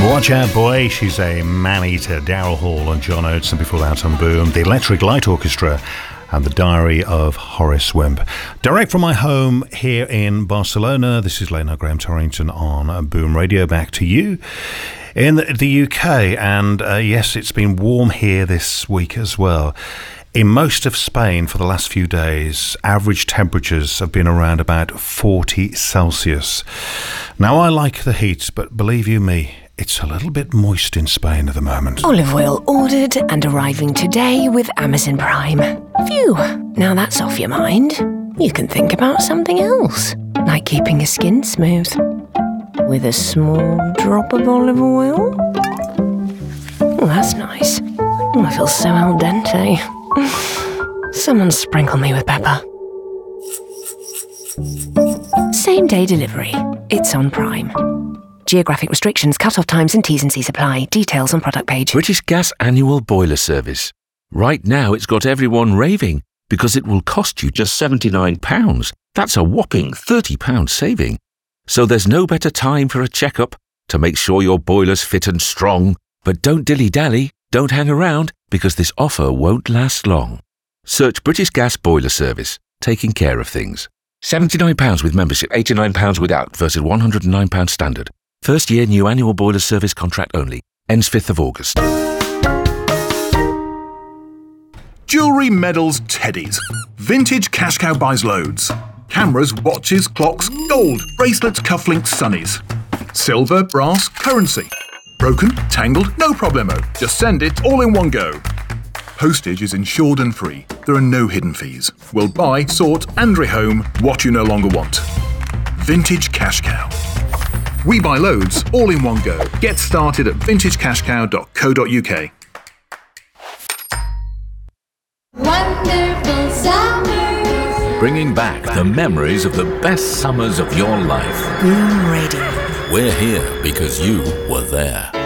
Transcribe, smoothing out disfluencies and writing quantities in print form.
Watch out, boy. She's a man-eater. Daryl Hall and John Oates, and before that on Boom, the Electric Light Orchestra and the Diary of Horace Wimp. Direct from my home here in Barcelona, this is Leonard Graham Torrington on Boom Radio. Back to you in the UK. And yes, it's been warm here this week as well. In most of Spain for the last few days, average temperatures have been around about 40 Celsius. Now, I like the heat, but believe you me, it's a little bit moist in Spain at the moment. Olive oil ordered and arriving today with Amazon Prime. Phew, now that's off your mind. You can think about something else, like keeping your skin smooth. With a small drop of olive oil. Oh, that's nice. Oh, I feel so al dente. Someone sprinkle me with pepper. Same day delivery. It's on Prime. Geographic restrictions, cut-off times and T's and C's apply. Details on product page. British Gas Annual Boiler Service. Right now it's got everyone raving because it will cost you just £79. That's a whopping £30 saving. So there's no better time for a checkup to make sure your boiler's fit and strong. But don't dilly-dally, don't hang around, because this offer won't last long. Search British Gas Boiler Service, taking care of things. £79 with membership, £89 without, versus £109 standard. First year new annual boiler service contract only. Ends 5th of August. Jewellery, medals, teddies. Vintage Cash Cow buys loads. Cameras, watches, clocks, gold, bracelets, cufflinks, sunnies. Silver, brass, currency. Broken, tangled, no problemo. Just send it all in one go. Postage is insured and free. There are no hidden fees. We'll buy, sort and rehome what you no longer want. Vintage Cash Cow. We buy loads, all in one go. Get started at vintagecashcow.co.uk. Wonderful summers. Bringing back the memories of the best summers of your life. Boom Radio. We're here because you were there.